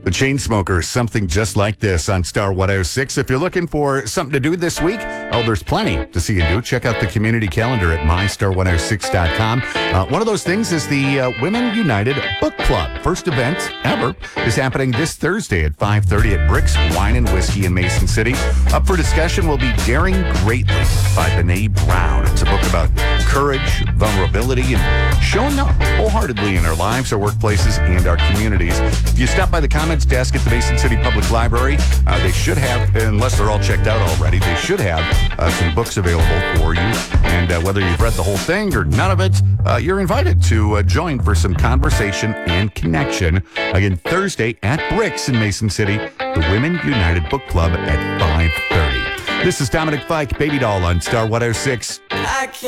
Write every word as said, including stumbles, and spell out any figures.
The Chainsmokers, Something Just Like This on Star one oh six. If you're looking for something to do this week, oh, there's plenty to see and do. Check out the community calendar at my star one oh six dot com. Uh, one of those things is the uh, Women United Book Club. First event ever is happening this Thursday at five thirty at Bricks Wine and Whiskey in Mason City. Up for discussion will be Daring Greatly by Brené Brown. It's a book about courage, vulnerability, and showing up wholeheartedly in our lives, our workplaces, and our communities. If you stop by the comments desk at the Mason City Public Library, uh, they should have, unless they're all checked out already, they should have uh, some books available for you. And uh, whether you've read the whole thing or none of it, uh, you're invited to uh, join for some conversation and connection. Again, Thursday at Bricks in Mason City, the Women United Book Club at five thirty. This is Dominic Fike, Baby Doll on Star one oh six. I can't